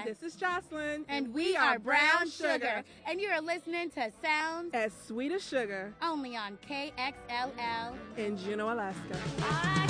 This is Jocelyn. And we are Brown Sugar. And you're listening to Sounds as Sweet as Sugar. Only on KXLL in Juneau, Alaska.